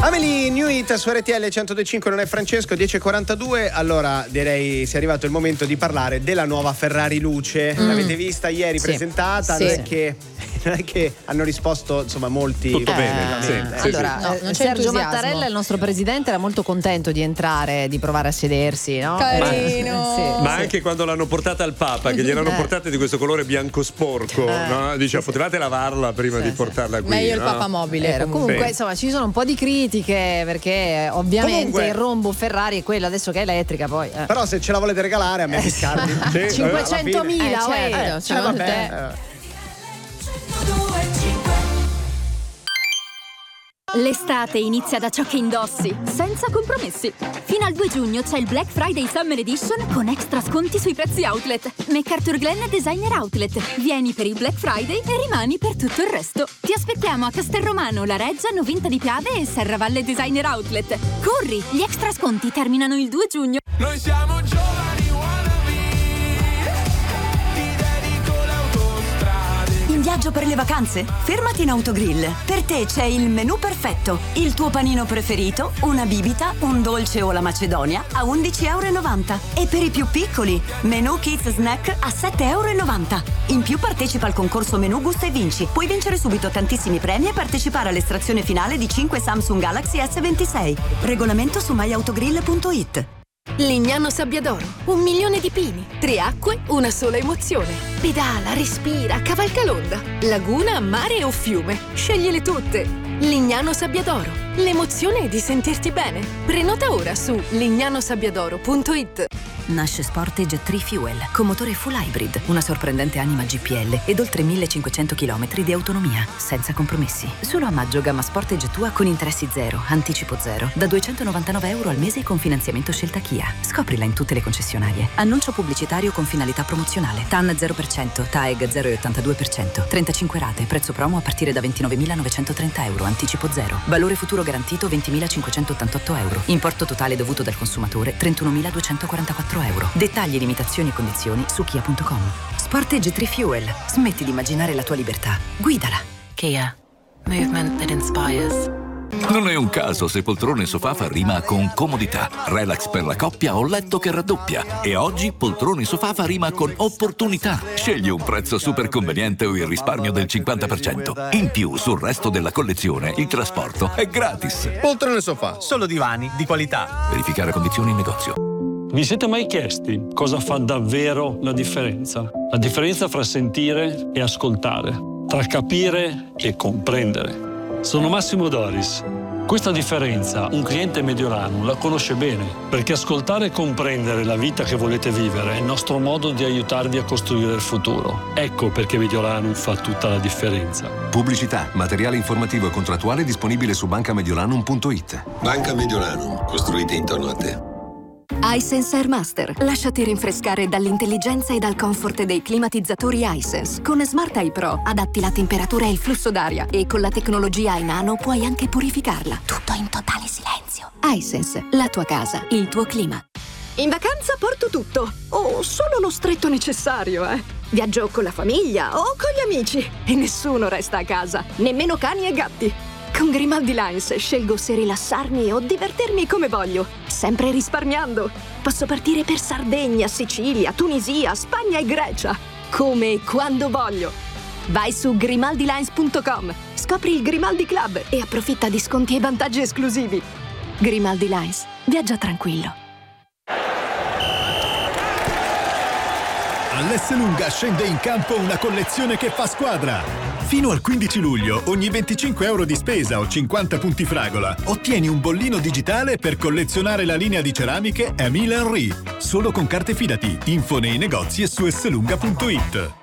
Amelie Newitt su RTL 102.5, non è Francesco, 10.42. Allora direi sia arrivato il momento di parlare della nuova Ferrari Luce. L'avete vista ieri presentata? Sì. Non è che hanno risposto insomma molti. Tutto bene, sì. Allora, Sì. non c'è Sergio entusiasmo. Mattarella, il nostro presidente, era molto contento di entrare, di provare a sedersi, no? Carino. Ma anche quando l'hanno portata al Papa, che gliel'hanno portata di questo colore bianco sporco, no? Dice, potevate lavarla prima di portarla qui. Meglio il no? Papa mobile. Comunque Sì. insomma ci sono un po' di critiche perché ovviamente Comunque- il rombo Ferrari è quello adesso che è elettrica poi Però se ce la volete regalare a me Scarpi. Sì, 500.000 ce l'hanno vabbè. te. L'estate inizia da ciò che indossi, senza compromessi. Fino al 2 giugno c'è il Black Friday Summer Edition con extra sconti sui prezzi outlet. MacArthur Glen Designer Outlet. Vieni per il Black Friday e rimani per tutto il resto. Ti aspettiamo a Castelromano, La Reggia, Novinta di Piave e Serravalle Designer Outlet. Corri, gli extra sconti terminano il 2 giugno. Noi siamo giovani wannabe, ti dedico l'autostrade. In viaggio per le vacanze? Fermati in Autogrill. Per te c'è il menù perfetto. Il tuo panino preferito, una bibita, un dolce o la macedonia a €11,90. E per i più piccoli, menù Kids Snack a €7,90. In più partecipa al concorso Menù Gusta e Vinci. Puoi vincere subito tantissimi premi e partecipare all'estrazione finale di 5 Samsung Galaxy S26. Regolamento su myautogrill.it. Lignano Sabbiadoro, 1 milione di pini, 3 acque, una sola emozione. Pedala, respira, cavalca l'onda. Laguna, mare o fiume, scegliele tutte. Lignano Sabbiadoro, l'emozione di sentirti bene. Prenota ora su lignanosabbiadoro.it. Nasce Sportage 3 Fuel con motore full hybrid, una sorprendente anima GPL ed oltre 1500 km di autonomia, senza compromessi. Solo a maggio gamma Sportage tua con interessi zero, anticipo zero, da €299 al mese con finanziamento Scelta Kia. Scoprila in tutte le concessionarie. Annuncio pubblicitario con finalità promozionale. TAN 0%, TAEG 0,82%, 35 rate, prezzo promo a partire da €29.930, anticipo zero. Valore futuro garantito €20.588. Importo totale dovuto dal consumatore €31.244. Dettagli, limitazioni e condizioni su kia.com. Sportage 3 Fuel. Smetti di immaginare la tua libertà. Guidala. Kia. Movement that inspires. Non è un caso se poltrone sofà fa rima con comodità, relax per la coppia o letto che raddoppia. E oggi poltrone sofà fa rima con opportunità. Scegli un prezzo super conveniente o il risparmio del 50%. In più, sul resto della collezione, il trasporto è gratis. Poltrone sofà, solo divani di qualità. Verificare condizioni in negozio. Vi siete mai chiesti cosa fa davvero la differenza? La differenza fra sentire e ascoltare, tra capire e comprendere. Sono Massimo Doris. Questa differenza un cliente Mediolanum la conosce bene, perché ascoltare e comprendere la vita che volete vivere è il nostro modo di aiutarvi a costruire il futuro. Ecco perché Mediolanum fa tutta la differenza. Pubblicità, materiale informativo e contrattuale disponibile su bancamediolanum.it. Banca Mediolanum, costruite intorno a te. iSense Air Master. Lasciati rinfrescare dall'intelligenza e dal comfort dei climatizzatori iSense. Con Smart Eye Pro adatti la temperatura e il flusso d'aria e con la tecnologia iNano puoi anche purificarla. Tutto in totale silenzio. iSense, la tua casa, il tuo clima. In vacanza porto tutto, o solo lo stretto necessario, Viaggio con la famiglia o con gli amici e nessuno resta a casa, nemmeno cani e gatti. Con Grimaldi Lines scelgo se rilassarmi o divertirmi come voglio, sempre risparmiando. Posso partire per Sardegna, Sicilia, Tunisia, Spagna e Grecia, come e quando voglio. Vai su grimaldilines.com, scopri il Grimaldi Club e approfitta di sconti e vantaggi esclusivi. Grimaldi Lines, viaggia tranquillo. All'Esselunga scende in campo una collezione che fa squadra. Fino al 15 luglio, ogni €25 di spesa o 50 punti fragola, ottieni un bollino digitale per collezionare la linea di ceramiche Emile Henry. Solo con carte Fidati. Info nei negozi e su esselunga.it.